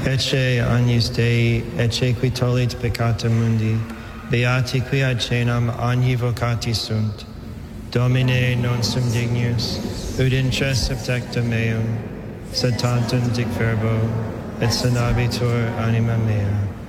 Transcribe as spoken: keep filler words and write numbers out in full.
Ecce agnus Dei, ecce qui tollit peccata mundi, beati qui ad cenam agni vocati sunt. Domine non sum dignus, ut intres subtectum meum, sed tantum dic verbo, et sanabitur anima mea.